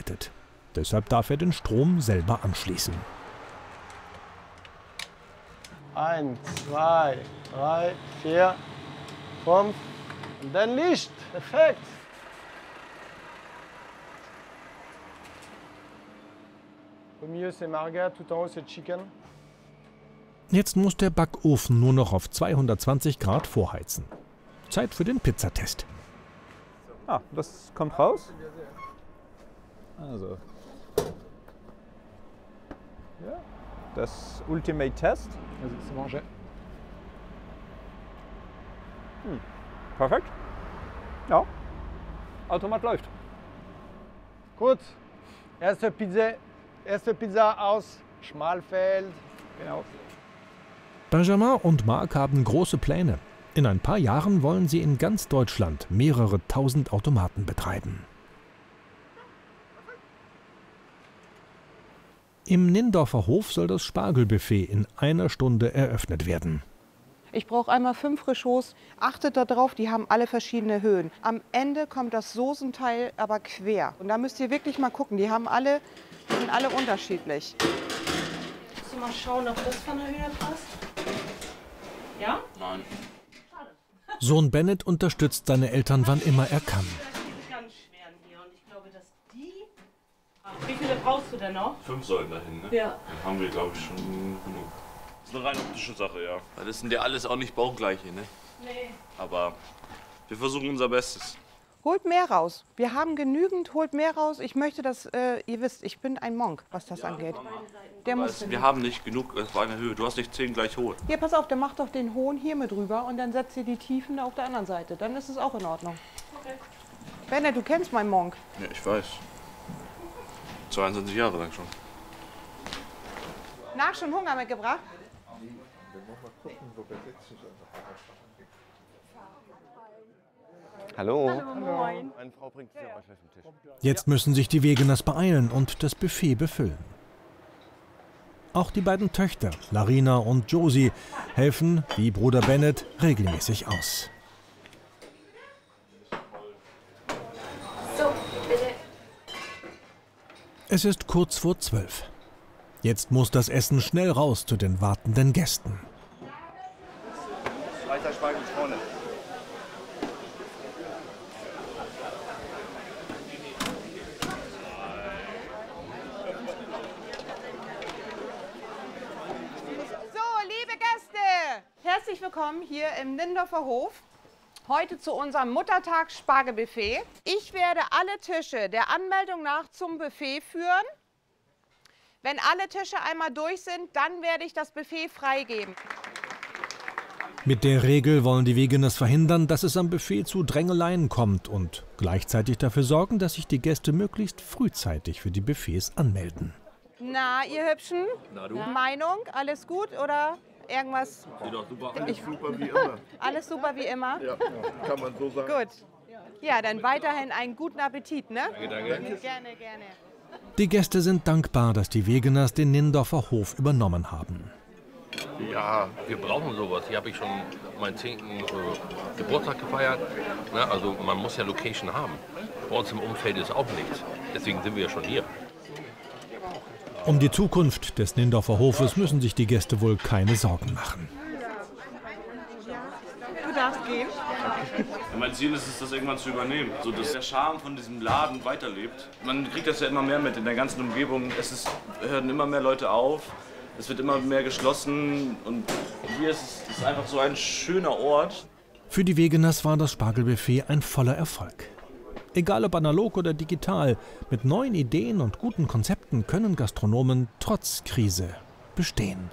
eingeschaltet. Deshalb darf er den Strom selber anschließen. 1, 2, 3, 4, 5 und dann Licht. Perfekt. Au milieu c'est Marga, tout en haut c'est Chicken. Jetzt muss der Backofen nur noch auf 220 Grad vorheizen. Zeit für den Pizzatest. Ah, das kommt raus. Also. Ja, das Ultimate Test. Perfekt. Ja, Automat läuft. Gut, erste Pizza aus Schmalfeld. Genau. Benjamin und Marc haben große Pläne. In ein paar Jahren wollen sie in ganz Deutschland mehrere tausend Automaten betreiben. Im Nindorfer Hof soll das Spargelbuffet in einer Stunde eröffnet werden. Ich brauche einmal 5 Frischos. Achtet darauf, die haben alle verschiedene Höhen. Am Ende kommt das Soßenteil aber quer. Und da müsst ihr wirklich mal gucken. Die sind alle unterschiedlich. Musst du mal schauen, ob das von der Höhe passt? Ja? Nein. Sohn Bennett unterstützt seine Eltern, wann immer er kann. Ganz schwer hier und ich glaube, dass die... Wie viele brauchst du denn noch? 5 sollten dahin, ne? Ja. Dann haben wir, glaube ich, schon genug. Das ist eine rein optische Sache, ja. Weil das sind ja alles auch nicht baugleiche, ne? Nee. Aber wir versuchen unser Bestes. Holt mehr raus. Wir haben genügend, holt mehr raus. Ich möchte, dass ihr wisst, ich bin ein Monk, was das angeht. Der muss Wir haben nicht genug auf einer Höhe. Du hast nicht 10 gleich hohe. Hier, pass auf, der macht doch den hohen hier mit rüber und dann setzt ihr die Tiefen auf der anderen Seite. Dann ist es auch in Ordnung. Okay. Bennett, du kennst meinen Monk. Ja, ich weiß. 22 Jahre lang schon. Nach schon Hunger mitgebracht? Hallo. Moin. Meine Frau bringt es ja euch auf den Tisch. Jetzt müssen sich die Wegeners beeilen und das Buffet befüllen. Auch die beiden Töchter, Larina und Josie, helfen, wie Bruder Bennett, regelmäßig aus. So, bitte. Es ist kurz vor 12. Jetzt muss das Essen schnell raus zu den wartenden Gästen. Weißer Spargel vorne. Herzlich willkommen hier im Nindorfer Hof. Heute zu unserem Muttertags-Spargelbuffet. Ich werde alle Tische der Anmeldung nach zum Buffet führen. Wenn alle Tische einmal durch sind, dann werde ich das Buffet freigeben. Mit der Regel wollen die Wegeners verhindern, dass es am Buffet zu Drängeleien kommt und gleichzeitig dafür sorgen, dass sich die Gäste möglichst frühzeitig für die Buffets anmelden. Na, ihr Hübschen? Na du? Meinung? Alles gut oder irgendwas? Sieht doch super aus. Alles super wie immer. Alles super wie immer? Ja, kann man so sagen. Gut. Ja, dann weiterhin einen guten Appetit, ne? Danke. Gerne, gerne. Die Gäste sind dankbar, dass die Wegeners den Nindorfer Hof übernommen haben. Ja, wir brauchen sowas. Hier habe ich schon meinen 10. Geburtstag gefeiert. Ne, also man muss ja Location haben. Bei uns im Umfeld ist auch nichts. Deswegen sind wir ja schon hier. Um die Zukunft des Nindorfer Hofes müssen sich die Gäste wohl keine Sorgen machen. Du darfst gehen. Mein Ziel ist es, das irgendwann zu übernehmen, so dass der Charme von diesem Laden weiterlebt. Man kriegt das ja immer mehr mit in der ganzen Umgebung. Hören immer mehr Leute auf, es wird immer mehr geschlossen und hier ist es einfach so ein schöner Ort. Für die Wegeners war das Spargelbuffet ein voller Erfolg. Egal ob analog oder digital, mit neuen Ideen und guten Konzepten können Gastronomen trotz Krise bestehen.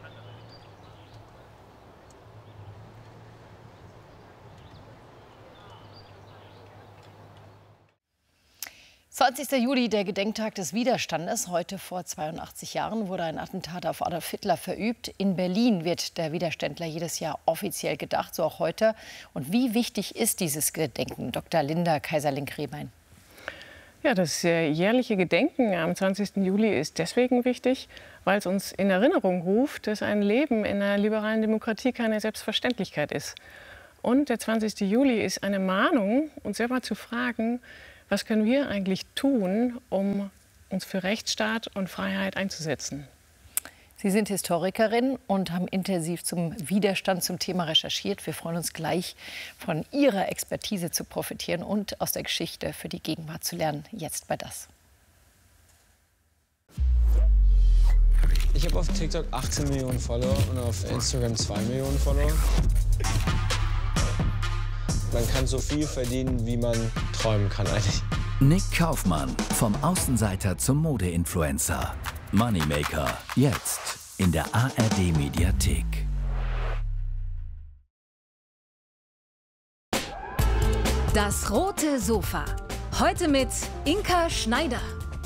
»20. Juli, der Gedenktag des Widerstandes. Heute vor 82 Jahren wurde ein Attentat auf Adolf Hitler verübt. In Berlin wird der Widerständler jedes Jahr offiziell gedacht, so auch heute. Und wie wichtig ist dieses Gedenken? Dr. Linda Kaiserling-Rehbein. Ja, das jährliche Gedenken am 20. Juli ist deswegen wichtig, weil es uns in Erinnerung ruft, dass ein Leben in einer liberalen Demokratie keine Selbstverständlichkeit ist. Und der 20. Juli ist eine Mahnung, uns selber zu fragen, was können wir eigentlich tun, um uns für Rechtsstaat und Freiheit einzusetzen? Sie sind Historikerin und haben intensiv zum Widerstand zum Thema recherchiert. Wir freuen uns gleich, von Ihrer Expertise zu profitieren und aus der Geschichte für die Gegenwart zu lernen. Jetzt bei das. Ich habe auf TikTok 18 Millionen Follower und auf Instagram 2 Millionen Follower. Man kann so viel verdienen, wie man träumen kann eigentlich. Nick Kaufmann, vom Außenseiter zum Mode-Influencer. Moneymaker, jetzt in der ARD-Mediathek. Das rote Sofa. Heute mit Inka Schneider.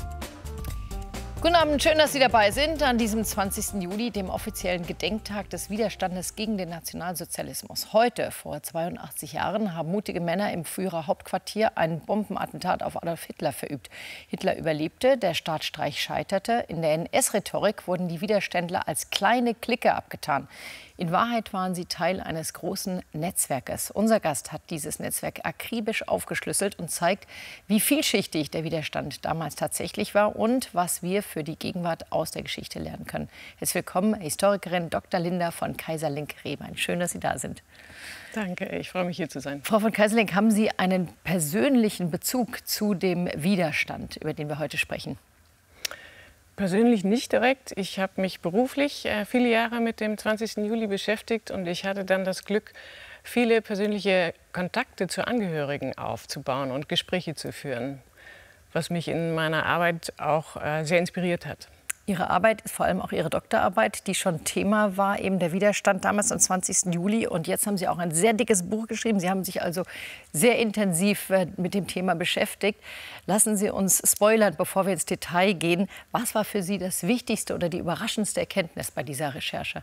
Guten Abend, schön, dass Sie dabei sind an diesem 20. Juli, dem offiziellen Gedenktag des Widerstandes gegen den Nationalsozialismus. Heute, vor 82 Jahren, haben mutige Männer im Führer Hauptquartier ein Bombenattentat auf Adolf Hitler verübt. Hitler überlebte, der Staatsstreich scheiterte. In der NS-Rhetorik wurden die Widerständler als kleine Clique abgetan. In Wahrheit waren sie Teil eines großen Netzwerkes. Unser Gast hat dieses Netzwerk akribisch aufgeschlüsselt und zeigt, wie vielschichtig der Widerstand damals tatsächlich war und was wir für die Gegenwart aus der Geschichte lernen können. Herzlich willkommen, Historikerin Dr. Linda von Kaiserlink-Rehbein. Schön, dass Sie da sind. Danke, ich freue mich, hier zu sein. Frau von Kaiserlink, haben Sie einen persönlichen Bezug zu dem Widerstand, über den wir heute sprechen? Persönlich nicht direkt. Ich habe mich beruflich viele Jahre mit dem 20. Juli beschäftigt und ich hatte dann das Glück, viele persönliche Kontakte zu Angehörigen aufzubauen und Gespräche zu führen, was mich in meiner Arbeit auch sehr inspiriert hat. Ihre Arbeit ist vor allem auch Ihre Doktorarbeit, die schon Thema war, eben der Widerstand damals am 20. Juli. Und jetzt haben Sie auch ein sehr dickes Buch geschrieben. Sie haben sich also sehr intensiv mit dem Thema beschäftigt. Lassen Sie uns spoilern, bevor wir ins Detail gehen. Was war für Sie das wichtigste oder die überraschendste Erkenntnis bei dieser Recherche?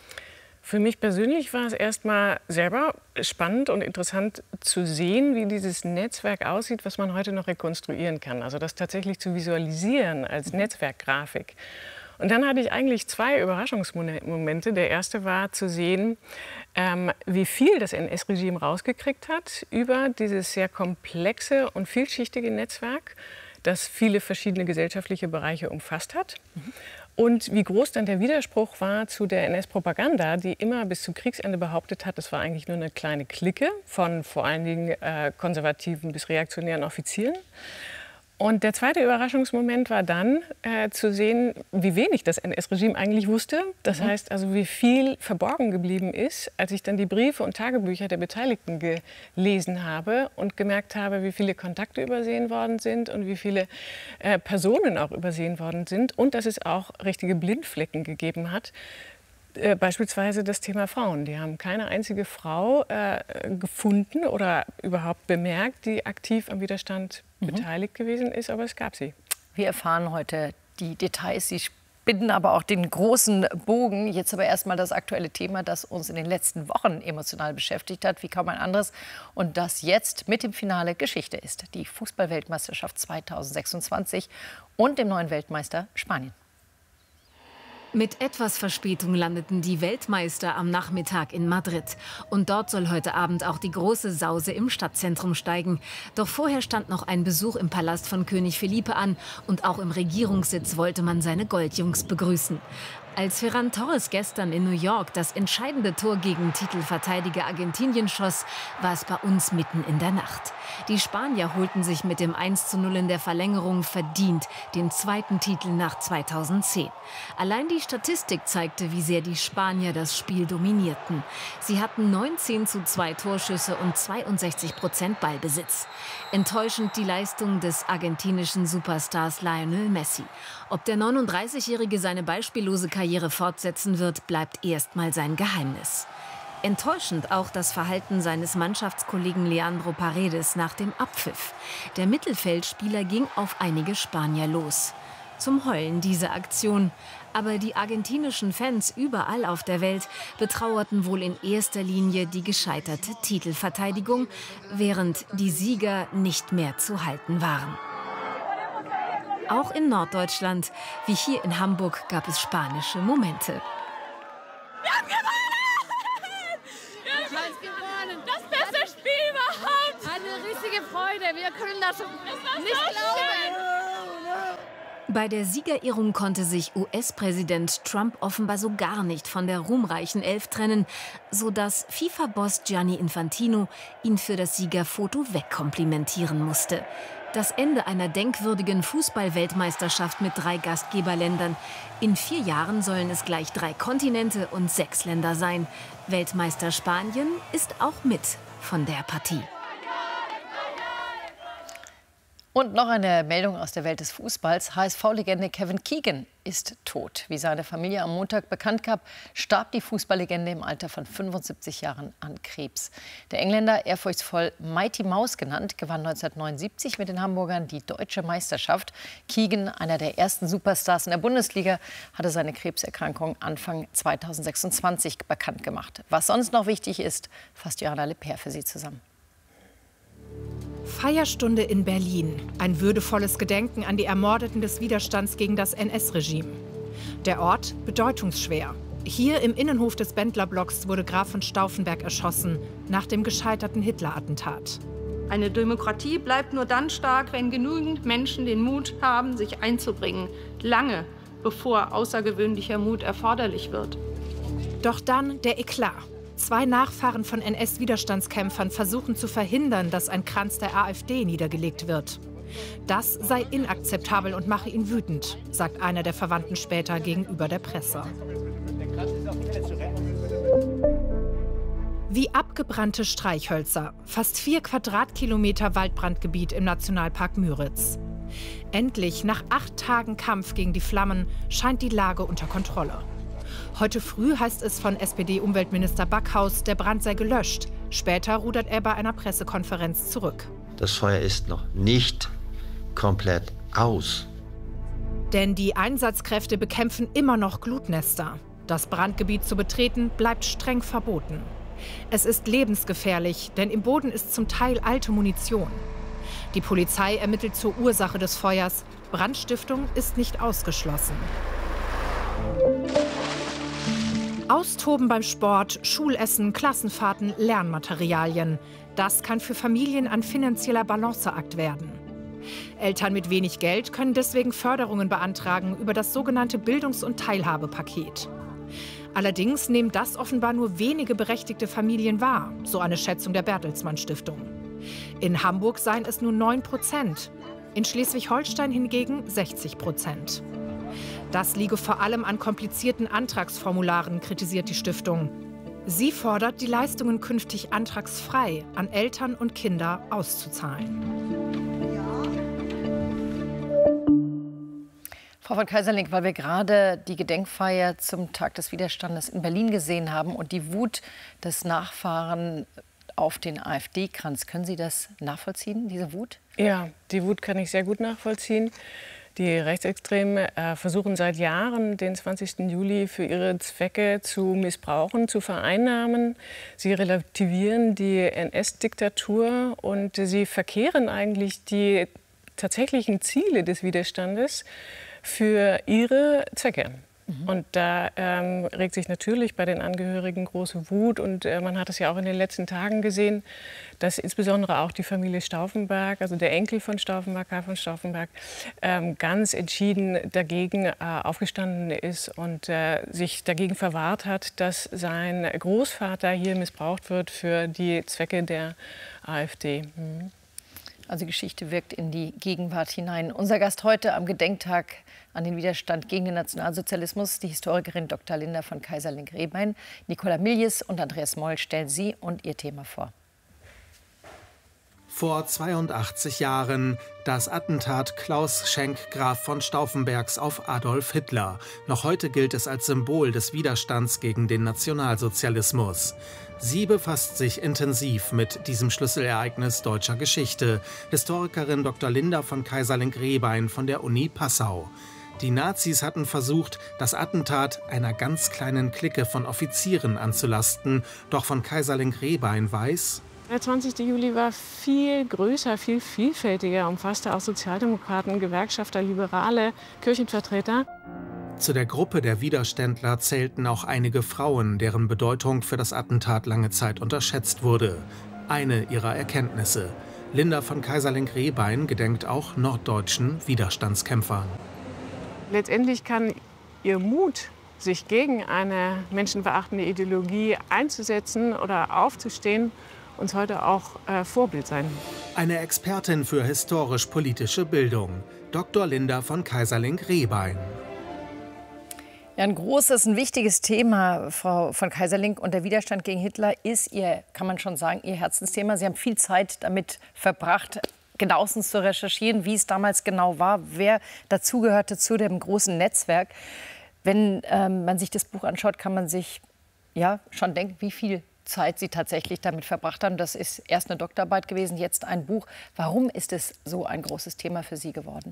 Für mich persönlich war es erstmal selber spannend und interessant zu sehen, wie dieses Netzwerk aussieht, was man heute noch rekonstruieren kann. Also das tatsächlich zu visualisieren als Netzwerkgrafik. Und dann hatte ich eigentlich zwei Überraschungsmomente. Der erste war zu sehen, wie viel das NS-Regime rausgekriegt hat über dieses sehr komplexe und vielschichtige Netzwerk, das viele verschiedene gesellschaftliche Bereiche umfasst hat. Und wie groß dann der Widerspruch war zu der NS-Propaganda, die immer bis zum Kriegsende behauptet hat, das war eigentlich nur eine kleine Clique von vor allen Dingen konservativen bis reaktionären Offizieren. Und der zweite Überraschungsmoment war dann zu sehen, wie wenig das NS-Regime eigentlich wusste. Das heißt also, wie viel verborgen geblieben ist, als ich dann die Briefe und Tagebücher der Beteiligten gelesen habe und gemerkt habe, wie viele Kontakte übersehen worden sind und wie viele Personen auch übersehen worden sind und dass es auch richtige Blindflecken gegeben hat. Beispielsweise das Thema Frauen. Die haben keine einzige Frau gefunden oder überhaupt bemerkt, die aktiv am Widerstand beteiligt gewesen ist, aber es gab sie. Wir erfahren heute die Details. Sie spinnen aber auch den großen Bogen. Jetzt aber erstmal das aktuelle Thema, das uns in den letzten Wochen emotional beschäftigt hat, wie kaum ein anderes. Und das jetzt mit dem Finale Geschichte ist. Die Fußball-Weltmeisterschaft 2026 und dem neuen Weltmeister Spanien. Mit etwas Verspätung landeten die Weltmeister am Nachmittag in Madrid. Und dort soll heute Abend auch die große Sause im Stadtzentrum steigen. Doch vorher stand noch ein Besuch im Palast von König Felipe an. Und auch im Regierungssitz wollte man seine Goldjungs begrüßen. Als Ferran Torres gestern in New York das entscheidende Tor gegen Titelverteidiger Argentinien schoss, war es bei uns mitten in der Nacht. Die Spanier holten sich mit dem 1:0 in der Verlängerung verdient den zweiten Titel nach 2010. Allein die Statistik zeigte, wie sehr die Spanier das Spiel dominierten. Sie hatten 19:2 Torschüsse und 62% Ballbesitz. Enttäuschend die Leistung des argentinischen Superstars Lionel Messi. Ob der 39-Jährige seine beispiellose Karriere fortsetzen wird, bleibt erstmal sein Geheimnis. Enttäuschend auch das Verhalten seines Mannschaftskollegen Leandro Paredes nach dem Abpfiff. Der Mittelfeldspieler ging auf einige Spanier los. Zum Heulen diese Aktion. Aber die argentinischen Fans überall auf der Welt betrauerten wohl in erster Linie die gescheiterte Titelverteidigung, während die Sieger nicht mehr zu halten waren. Auch in Norddeutschland, wie hier in Hamburg, gab es spanische Momente. Wir haben gewonnen! Wir haben gewonnen! Das beste Spiel überhaupt! Eine riesige Freude. wir können das nicht glauben. Bei der Siegerehrung konnte sich US-Präsident Trump offenbar so gar nicht von der ruhmreichen Elf trennen, sodass FIFA-Boss Gianni Infantino ihn für das Siegerfoto wegkomplimentieren musste. Das Ende einer denkwürdigen Fußball-Weltmeisterschaft mit 3 Gastgeberländern. In 4 Jahren sollen es gleich 3 Kontinente und 6 Länder sein. Weltmeister Spanien ist auch mit von der Partie. Und noch eine Meldung aus der Welt des Fußballs. HSV-Legende Kevin Keegan ist tot. Wie seine Familie am Montag bekannt gab, starb die Fußballlegende im Alter von 75 Jahren an Krebs. Der Engländer, ehrfurchtsvoll Mighty Mouse genannt, gewann 1979 mit den Hamburgern die deutsche Meisterschaft. Keegan, einer der ersten Superstars in der Bundesliga, hatte seine Krebserkrankung Anfang 2026 bekannt gemacht. Was sonst noch wichtig ist, fasst Johanna Lepper für Sie zusammen. Feierstunde in Berlin. Ein würdevolles Gedenken an die Ermordeten des Widerstands gegen das NS-Regime. Der Ort bedeutungsschwer. Hier im Innenhof des Bendlerblocks wurde Graf von Stauffenberg erschossen, nach dem gescheiterten Hitler-Attentat. Eine Demokratie bleibt nur dann stark, wenn genügend Menschen den Mut haben, sich einzubringen. Lange bevor außergewöhnlicher Mut erforderlich wird. Doch dann der Eklat. 2 Nachfahren von NS-Widerstandskämpfern versuchen zu verhindern, dass ein Kranz der AfD niedergelegt wird. Das sei inakzeptabel und mache ihn wütend, sagt einer der Verwandten später gegenüber der Presse. Wie abgebrannte Streichhölzer. Fast 4 Quadratkilometer Waldbrandgebiet im Nationalpark Müritz. Endlich, nach 8 Tagen Kampf gegen die Flammen, scheint die Lage unter Kontrolle. Heute früh heißt es von SPD-Umweltminister Backhaus, der Brand sei gelöscht. Später rudert er bei einer Pressekonferenz zurück. Das Feuer ist noch nicht komplett aus. Denn die Einsatzkräfte bekämpfen immer noch Glutnester. Das Brandgebiet zu betreten bleibt streng verboten. Es ist lebensgefährlich, denn im Boden ist zum Teil alte Munition. Die Polizei ermittelt zur Ursache des Feuers. Brandstiftung ist nicht ausgeschlossen. Austoben beim Sport, Schulessen, Klassenfahrten, Lernmaterialien. Das kann für Familien ein finanzieller Balanceakt werden. Eltern mit wenig Geld können deswegen Förderungen beantragen über das sogenannte Bildungs- und Teilhabepaket. Allerdings nehmen das offenbar nur wenige berechtigte Familien wahr, so eine Schätzung der Bertelsmann Stiftung. In Hamburg seien es nur 9%, in Schleswig-Holstein hingegen 60%. Das liege vor allem an komplizierten Antragsformularen, kritisiert die Stiftung. Sie fordert, die Leistungen künftig antragsfrei an Eltern und Kinder auszuzahlen. Frau von Keyserlingk, weil wir gerade die Gedenkfeier zum Tag des Widerstandes in Berlin gesehen haben und die Wut des Nachfahren auf den AfD-Kranz. Können Sie das nachvollziehen, diese Wut? Ja, die Wut kann ich sehr gut nachvollziehen. Die Rechtsextremen versuchen seit Jahren, den 20. Juli für ihre Zwecke zu missbrauchen, zu vereinnahmen. Sie relativieren die NS-Diktatur und sie verkehren eigentlich die tatsächlichen Ziele des Widerstandes für ihre Zwecke. Und da regt sich natürlich bei den Angehörigen große Wut. Und man hat es ja auch in den letzten Tagen gesehen, dass insbesondere auch die Familie Stauffenberg, also der Enkel von Stauffenberg, Karl von Stauffenberg, ganz entschieden dagegen aufgestanden ist und sich dagegen verwahrt hat, dass sein Großvater hier missbraucht wird für die Zwecke der AfD. Also die Geschichte wirkt in die Gegenwart hinein. Unser Gast heute am Gedenktag an den Widerstand gegen den Nationalsozialismus, die Historikerin Dr. Linda von Keyserlingk-Rehbein. Nicola Miljes und Andreas Moll stellen Sie und Ihr Thema vor. Vor 82 Jahren das Attentat Klaus Schenk Graf von Stauffenbergs auf Adolf Hitler. Noch heute gilt es als Symbol des Widerstands gegen den Nationalsozialismus. Sie befasst sich intensiv mit diesem Schlüsselereignis deutscher Geschichte. Historikerin Dr. Linda von Keyserlingk-Rehbein von der Uni Passau. Die Nazis hatten versucht, das Attentat einer ganz kleinen Clique von Offizieren anzulasten. Doch von Keyserlingk-Rehbein weiß: Der 20. Juli war viel größer, viel vielfältiger, umfasste auch Sozialdemokraten, Gewerkschafter, Liberale, Kirchenvertreter. Zu der Gruppe der Widerständler zählten auch einige Frauen, deren Bedeutung für das Attentat lange Zeit unterschätzt wurde. Eine ihrer Erkenntnisse: Linda von Keyserlingk-Rehbein gedenkt auch norddeutschen Widerstandskämpfern. Letztendlich kann ihr Mut, sich gegen eine menschenverachtende Ideologie einzusetzen oder aufzustehen, uns heute auch Vorbild sein. Eine Expertin für historisch-politische Bildung, Dr. Linda von Keyserlingk-Rehbein. Ja, ein großes, ein wichtiges Thema, Frau von Keyserlingk, und der Widerstand gegen Hitler ist Ihr, kann man schon sagen, Ihr Herzensthema. Sie haben viel Zeit damit verbracht, genauestens zu recherchieren, wie es damals genau war, wer dazugehörte zu dem großen Netzwerk. Wenn man sich das Buch anschaut, kann man sich ja schon denken, wie viel Zeit Sie tatsächlich damit verbracht haben. Das ist erst eine Doktorarbeit gewesen, jetzt ein Buch. Warum ist es so ein großes Thema für Sie geworden?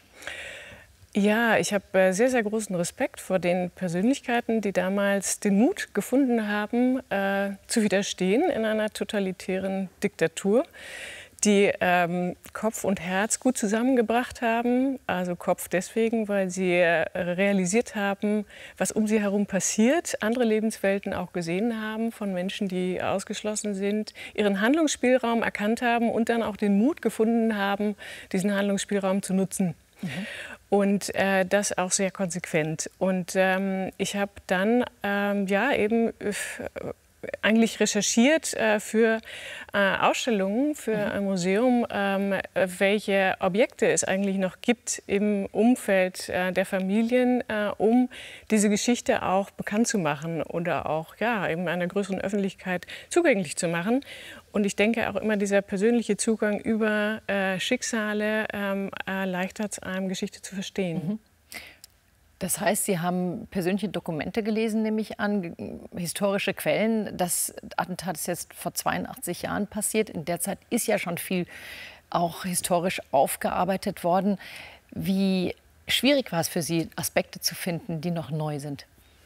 Ja, ich habe sehr, sehr großen Respekt vor den Persönlichkeiten, die damals den Mut gefunden haben, zu widerstehen in einer totalitären Diktatur, die Kopf und Herz gut zusammengebracht haben. Also Kopf deswegen, weil sie realisiert haben, was um sie herum passiert, andere Lebenswelten auch gesehen haben von Menschen, die ausgeschlossen sind, ihren Handlungsspielraum erkannt haben und dann auch den Mut gefunden haben, diesen Handlungsspielraum zu nutzen. Und das auch sehr konsequent. Und ich habe dann ja eben eigentlich recherchiert für Ausstellungen, für ein Museum, welche Objekte es eigentlich noch gibt im Umfeld der Familien, um diese Geschichte auch bekannt zu machen oder auch ja, eben einer größeren Öffentlichkeit zugänglich zu machen. Und ich denke auch immer, dieser persönliche Zugang über Schicksale erleichtert es einem, Geschichte zu verstehen. Das heißt, Sie haben persönliche Dokumente gelesen, nehme ich an, historische Quellen. Das Attentat ist jetzt vor 82 Jahren passiert. In der Zeit ist ja schon viel auch historisch aufgearbeitet worden. Wie schwierig war es für Sie, Aspekte zu finden, die noch neu sind?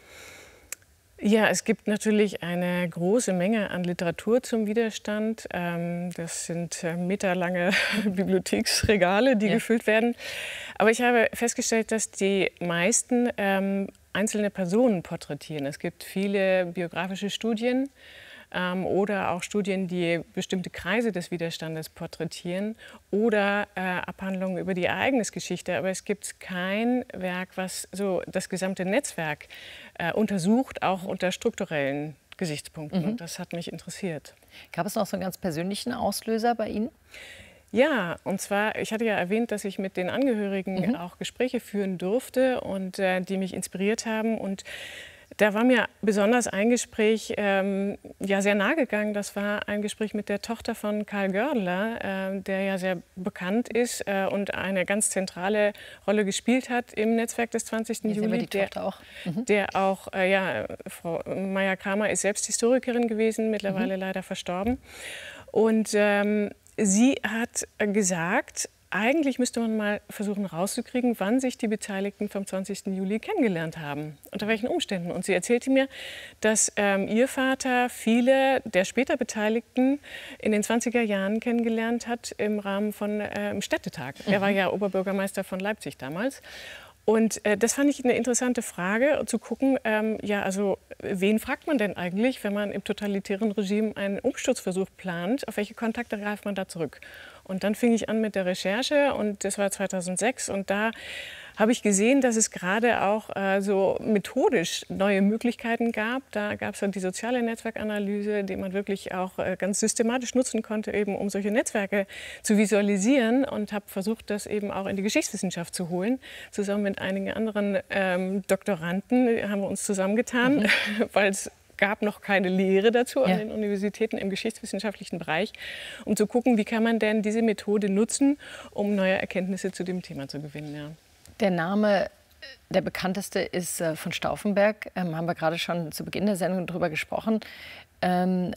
Ja, es gibt natürlich eine große Menge an Literatur zum Widerstand. Das sind meterlange Bibliotheksregale, die gefüllt werden. Aber ich habe festgestellt, dass die meisten einzelne Personen porträtieren. Es gibt viele biografische Studien oder auch Studien, die bestimmte Kreise des Widerstandes porträtieren oder Abhandlungen über die Ereignisgeschichte. Aber es gibt kein Werk, was so das gesamte Netzwerk untersucht, auch unter strukturellen Gesichtspunkten. Und das hat mich interessiert. Gab es noch so einen ganz persönlichen Auslöser bei Ihnen? Ja, und zwar, ich hatte ja erwähnt, dass ich mit den Angehörigen auch Gespräche führen durfte und die mich inspiriert haben. Und da war mir besonders ein Gespräch ja, sehr nahe gegangen. Das war ein Gespräch mit der Tochter von Karl Gördeler, der ja sehr bekannt ist und eine ganz zentrale Rolle gespielt hat im Netzwerk des 20. Juli. Der auch, ja, Frau Meyer-Kramer ist selbst Historikerin gewesen, mittlerweile leider verstorben. Und sie hat gesagt, eigentlich müsste man mal versuchen rauszukriegen, wann sich die Beteiligten vom 20. Juli kennengelernt haben, unter welchen Umständen. Und sie erzählte mir, dass ihr Vater viele der später Beteiligten in den 20er Jahren kennengelernt hat im Rahmen von Städtetag. Er war ja Oberbürgermeister von Leipzig damals. Und das fand ich eine interessante Frage, zu gucken, ja, also wen fragt man denn eigentlich, wenn man im totalitären Regime einen Umsturzversuch plant, auf welche Kontakte greift man da zurück? Und dann fing ich an mit der Recherche und das war 2006 und da habe ich gesehen, dass es gerade auch so methodisch neue Möglichkeiten gab. Da gab es dann die soziale Netzwerkanalyse, die man wirklich auch ganz systematisch nutzen konnte, eben um solche Netzwerke zu visualisieren und habe versucht, das eben auch in die Geschichtswissenschaft zu holen. Zusammen mit einigen anderen Doktoranden haben wir uns zusammengetan, weil es gab noch keine Lehre dazu an den Universitäten im geschichtswissenschaftlichen Bereich, um zu gucken, wie kann man denn diese Methode nutzen, um neue Erkenntnisse zu dem Thema zu gewinnen. Ja. Der Name, der bekannteste, ist von Stauffenberg. Haben wir gerade schon zu Beginn der Sendung darüber gesprochen. Wenn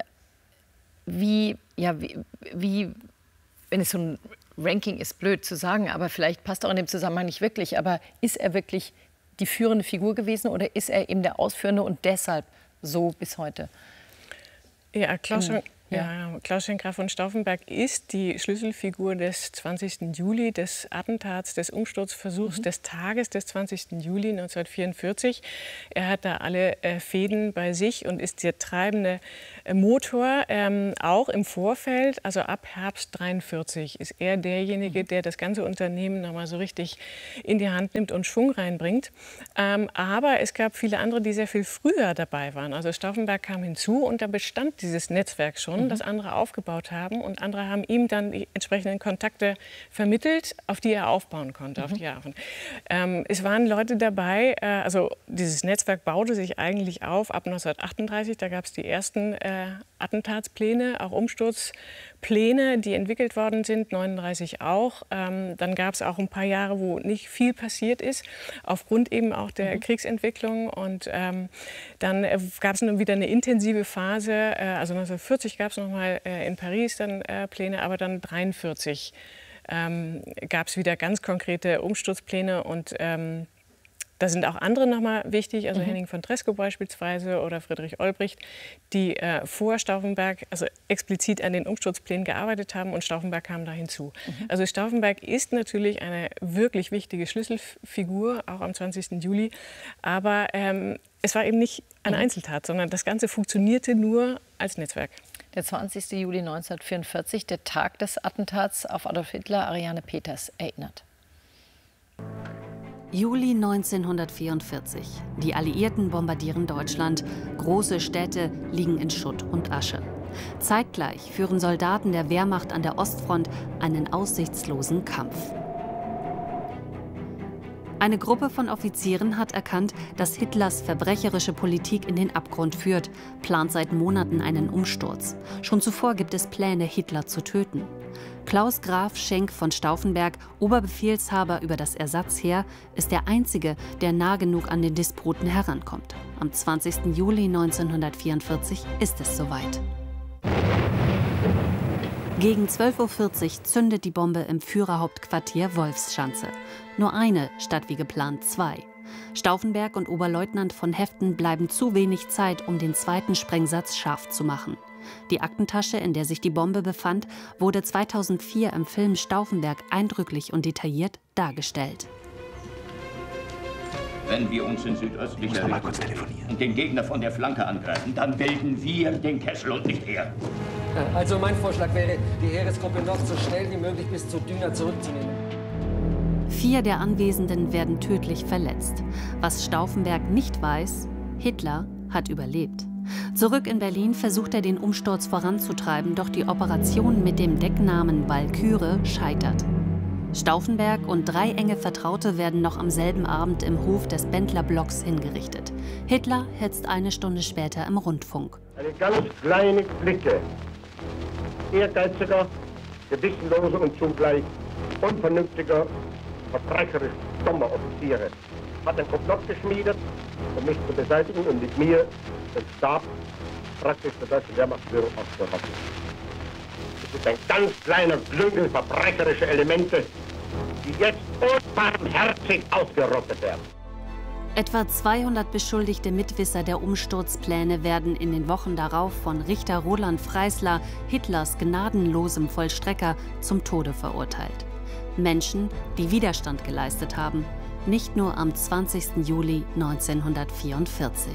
es so ein Ranking ist, blöd zu sagen, aber vielleicht passt auch in dem Zusammenhang nicht wirklich. Aber ist er wirklich die führende Figur gewesen oder ist er eben der Ausführende und deshalb so bis heute? Ja, Klaus Schenk Graf von Stauffenberg ist die Schlüsselfigur des 20. Juli, des Attentats, des Umsturzversuchs, des Tages des 20. Juli 1944. Er hat da alle Fäden bei sich und ist der treibende Motor, auch im Vorfeld, also ab Herbst 43 ist er derjenige, der das ganze Unternehmen nochmal so richtig in die Hand nimmt und Schwung reinbringt. Aber es gab viele andere, die sehr viel früher dabei waren. Also Stauffenberg kam hinzu und da bestand dieses Netzwerk schon, das andere aufgebaut haben und andere haben ihm dann die entsprechenden Kontakte vermittelt, auf die er aufbauen konnte, auf die Jahre. Es waren Leute dabei, also dieses Netzwerk baute sich eigentlich auf ab 1938, da gab es die ersten Attentatspläne, auch Umsturzpläne, die entwickelt worden sind, 39 auch. Dann gab es auch ein paar Jahre, wo nicht viel passiert ist, aufgrund eben auch der Kriegsentwicklung. Und dann gab es wieder eine intensive Phase, also 1940 gab es noch mal in Paris dann Pläne, aber dann 1943 gab es wieder ganz konkrete Umsturzpläne und da sind auch andere nochmal wichtig, also Henning von Tresckow beispielsweise oder Friedrich Olbricht, die vor Stauffenberg also explizit an den Umsturzplänen gearbeitet haben und Stauffenberg kam da hinzu. Also Stauffenberg ist natürlich eine wirklich wichtige Schlüsselfigur, auch am 20. Juli, aber es war eben nicht eine Einzeltat, sondern das Ganze funktionierte nur als Netzwerk. Der 20. Juli 1944, der Tag des Attentats auf Adolf Hitler, Ariane Peters erinnert. Juli 1944. Die Alliierten bombardieren Deutschland. Große Städte liegen in Schutt und Asche. Zeitgleich führen Soldaten der Wehrmacht an der Ostfront einen aussichtslosen Kampf. Eine Gruppe von Offizieren hat erkannt, dass Hitlers verbrecherische Politik in den Abgrund führt, plant seit Monaten einen Umsturz. Schon zuvor gibt es Pläne, Hitler zu töten. Klaus Graf Schenk von Stauffenberg, Oberbefehlshaber über das Ersatzheer, ist der Einzige, der nah genug an den Despoten herankommt. Am 20. Juli 1944 ist es soweit. Gegen 12:40 Uhr zündet die Bombe im Führerhauptquartier Wolfschanze. Nur eine statt wie geplant 2. Stauffenberg und Oberleutnant von Heften bleiben zu wenig Zeit, um den zweiten Sprengsatz scharf zu machen. Die Aktentasche, in der sich die Bombe befand, wurde 2004 im Film Stauffenberg eindrücklich und detailliert dargestellt. Wenn wir uns in südöstlicher Richtung und den Gegner von der Flanke angreifen, dann bilden wir den Kessel und nicht er. Also mein Vorschlag wäre, die Heeresgruppe noch so schnell wie möglich bis zu Dünger zurückzunehmen. 4 der Anwesenden werden tödlich verletzt. Was Stauffenberg nicht weiß, Hitler hat überlebt. Zurück in Berlin versucht er, den Umsturz voranzutreiben, doch die Operation mit dem Decknamen Walküre scheitert. Stauffenberg und 3 enge Vertraute werden noch am selben Abend im Hof des Bendlerblocks hingerichtet. Hitler hetzt eine Stunde später im Rundfunk. Eine ganz kleine Clique ehrgeiziger, gewissenloser und zugleich unvernünftiger, verbrecherisch dummer Offiziere hat ein Komplott geschmiedet, um mich zu beseitigen und mit mir den Stab praktisch der deutschen Wehrmachtsführung auszurotten. Es ist ein ganz kleiner Klüngel verbrecherischer Elemente, die jetzt unbarmherzig ausgerottet werden. Etwa 200 beschuldigte Mitwisser der Umsturzpläne werden in den Wochen darauf von Richter Roland Freisler, Hitlers gnadenlosem Vollstrecker, zum Tode verurteilt. Menschen, die Widerstand geleistet haben, nicht nur am 20. Juli 1944.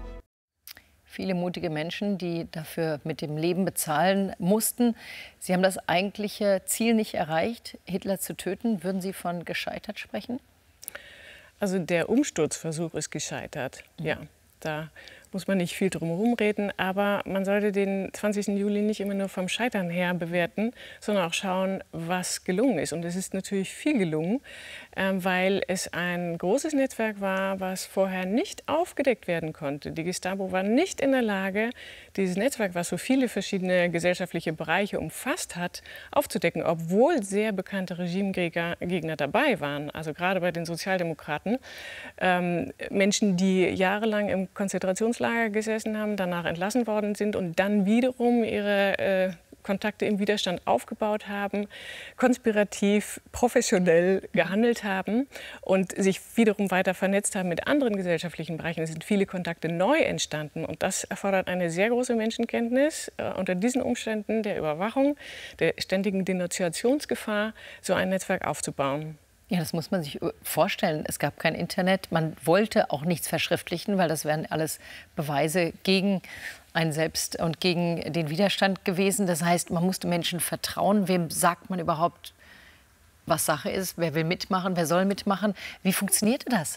Viele mutige Menschen, die dafür mit dem Leben bezahlen mussten. Sie haben das eigentliche Ziel nicht erreicht, Hitler zu töten. Würden Sie von gescheitert sprechen? Also der Umsturzversuch ist gescheitert, ja. Da muss man nicht viel drum herum reden, aber man sollte den 20. Juli nicht immer nur vom Scheitern her bewerten, sondern auch schauen, was gelungen ist. Und es ist natürlich viel gelungen, weil es ein großes Netzwerk war, was vorher nicht aufgedeckt werden konnte. Die Gestapo war nicht in der Lage, dieses Netzwerk, was so viele verschiedene gesellschaftliche Bereiche umfasst hat, aufzudecken, obwohl sehr bekannte Regimegegner dabei waren. Also gerade bei den Sozialdemokraten, Menschen, die jahrelang im Konzentrationslager gesessen haben, danach entlassen worden sind und dann wiederum ihre Kontakte im Widerstand aufgebaut haben, konspirativ, professionell gehandelt haben und sich wiederum weiter vernetzt haben mit anderen gesellschaftlichen Bereichen. Es sind viele Kontakte neu entstanden und das erfordert eine sehr große Menschenkenntnis, unter diesen Umständen der Überwachung, der ständigen Denunziationsgefahr, so ein Netzwerk aufzubauen. Ja, das muss man sich vorstellen. Es gab kein Internet. Man wollte auch nichts verschriftlichen, weil das wären alles Beweise gegen einen selbst und gegen den Widerstand gewesen. Das heißt, man musste Menschen vertrauen. Wem sagt man überhaupt, was Sache ist? Wer will mitmachen? Wer soll mitmachen? Wie funktionierte das?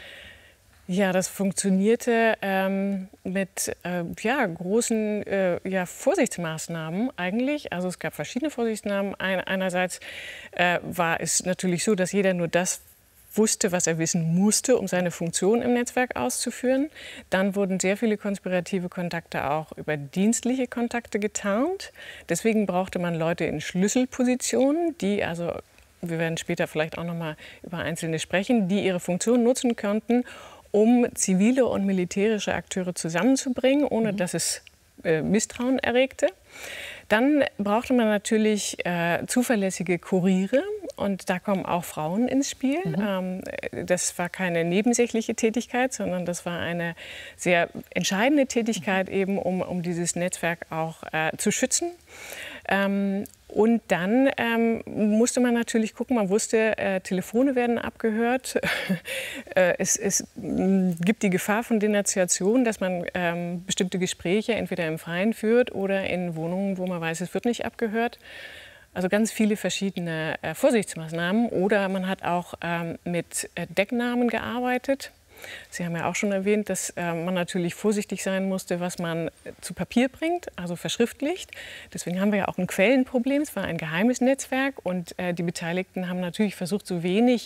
Ja, das funktionierte mit großen Vorsichtsmaßnahmen eigentlich. Also es gab verschiedene Vorsichtsmaßnahmen. Einerseits war es natürlich so, dass jeder nur das wusste, was er wissen musste, um seine Funktion im Netzwerk auszuführen. Dann wurden sehr viele konspirative Kontakte auch über dienstliche Kontakte getarnt. Deswegen brauchte man Leute in Schlüsselpositionen, die also, wir werden später vielleicht auch noch mal über einzelne sprechen, die ihre Funktion nutzen konnten, um zivile und militärische Akteure zusammenzubringen, ohne dass es Misstrauen erregte. Dann brauchte man natürlich zuverlässige Kuriere und da kommen auch Frauen ins Spiel. Das war keine nebensächliche Tätigkeit, sondern das war eine sehr entscheidende Tätigkeit, eben um dieses Netzwerk auch zu schützen. Und dann musste man natürlich gucken, man wusste, Telefone werden abgehört. Es gibt die Gefahr von Denunziation, dass man bestimmte Gespräche entweder im Freien führt oder in Wohnungen, wo man weiß, es wird nicht abgehört. Also ganz viele verschiedene Vorsichtsmaßnahmen. Oder man hat auch mit Decknamen gearbeitet. Sie haben ja auch schon erwähnt, dass man natürlich vorsichtig sein musste, was man zu Papier bringt, also verschriftlicht. Deswegen haben wir ja auch ein Quellenproblem. Es war ein geheimes Netzwerk und die Beteiligten haben natürlich versucht, so wenig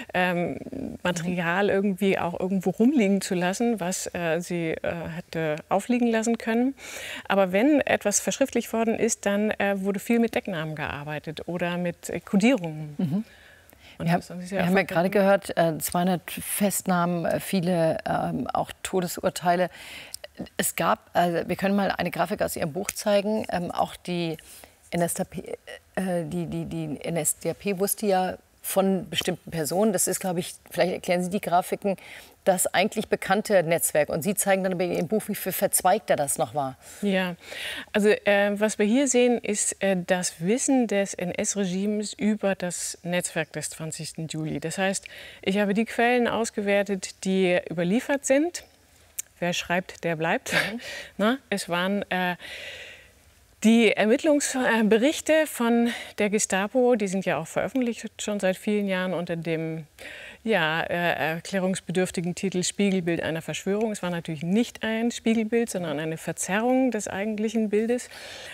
Material irgendwie auch irgendwo rumliegen zu lassen, was sie hätte aufliegen lassen können. Aber wenn etwas verschriftlicht worden ist, dann wurde viel mit Decknamen gearbeitet oder mit Kodierungen. Wir haben ja gerade gehört, 200 Festnahmen, viele auch Todesurteile. Es gab, wir können mal eine Grafik aus Ihrem Buch zeigen, auch die NSDAP wusste ja von bestimmten Personen, das ist, glaube ich, vielleicht erklären Sie die Grafiken, das eigentlich bekannte Netzwerk. Und Sie zeigen dann in Ihrem Buch, wie viel verzweigter das noch war. Ja, also was wir hier sehen, ist das Wissen des NS-Regimes über das Netzwerk des 20. Juli. Das heißt, ich habe die Quellen ausgewertet, die überliefert sind. Wer schreibt, der bleibt. Na, es waren die Ermittlungsberichte von der Gestapo, die sind ja auch veröffentlicht schon seit vielen Jahren unter dem erklärungsbedürftigen Titel Spiegelbild einer Verschwörung. Es war natürlich nicht ein Spiegelbild, sondern eine Verzerrung des eigentlichen Bildes.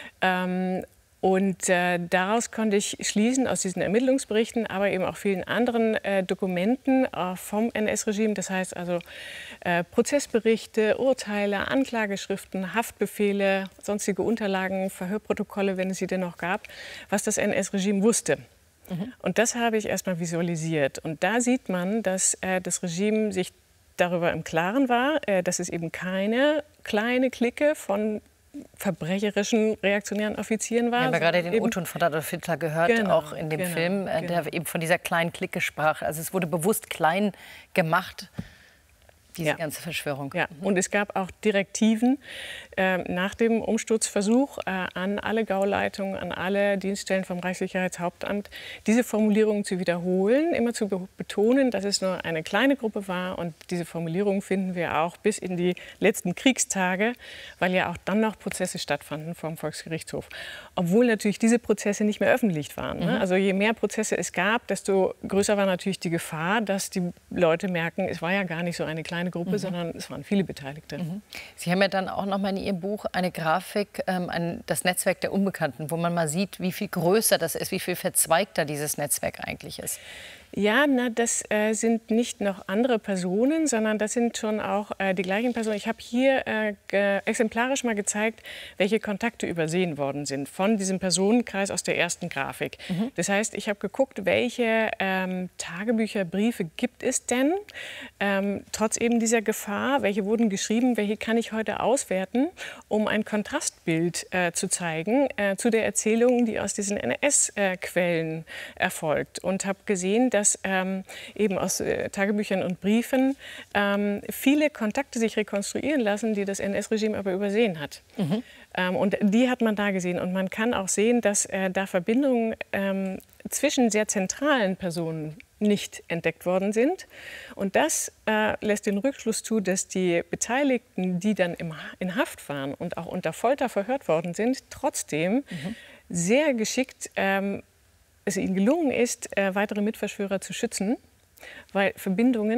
Daraus konnte ich schließen, aus diesen Ermittlungsberichten, aber eben auch vielen anderen Dokumenten vom NS-Regime, das heißt also Prozessberichte, Urteile, Anklageschriften, Haftbefehle, sonstige Unterlagen, Verhörprotokolle, wenn es sie denn noch gab, was das NS-Regime wusste. Und das habe ich erst mal visualisiert. Und da sieht man, dass das Regime sich darüber im Klaren war, dass es eben keine kleine Clique von verbrecherischen reaktionären Offizieren war. Wir haben ja gerade den O-Ton von Adolf Hitler gehört, auch in dem Film, der eben von dieser kleinen Clique sprach. Also es wurde bewusst klein gemacht, diese ganze Verschwörung. Ja, und es gab auch Direktiven nach dem Umsturzversuch an alle Gauleitungen, an alle Dienststellen vom Reichssicherheitshauptamt, diese Formulierungen zu wiederholen, immer zu betonen, dass es nur eine kleine Gruppe war. Und diese Formulierung finden wir auch bis in die letzten Kriegstage, weil ja auch dann noch Prozesse stattfanden vor dem Volksgerichtshof. Obwohl natürlich diese Prozesse nicht mehr öffentlich waren. Ne? Also je mehr Prozesse es gab, desto größer war natürlich die Gefahr, dass die Leute merken, es war ja gar nicht so eine kleine Gruppe, sondern es waren viele Beteiligte. Sie haben ja dann auch noch mal in Ihrem Buch eine Grafik, das Netzwerk der Unbekannten, wo man mal sieht, wie viel größer das ist, wie viel verzweigter dieses Netzwerk eigentlich ist. Ja, das sind nicht noch andere Personen, sondern das sind schon auch die gleichen Personen. Ich habe hier exemplarisch mal gezeigt, welche Kontakte übersehen worden sind von diesem Personenkreis aus der ersten Grafik. Das heißt, ich habe geguckt, welche Tagebücher, Briefe gibt es denn, trotz eben dieser Gefahr, welche wurden geschrieben, welche kann ich heute auswerten, um ein Kontrastbild zu zeigen zu der Erzählung, die aus diesen NS-Quellen erfolgt. Und habe gesehen, dass dass eben aus Tagebüchern und Briefen viele Kontakte sich rekonstruieren lassen, die das NS-Regime aber übersehen hat. Und die hat man da gesehen. Und man kann auch sehen, dass da Verbindungen zwischen sehr zentralen Personen nicht entdeckt worden sind. Und das lässt den Rückschluss zu, dass die Beteiligten, die dann in Haft waren und auch unter Folter verhört worden sind, trotzdem sehr geschickt es ihnen gelungen ist, weitere Mitverschwörer zu schützen, weil Verbindungen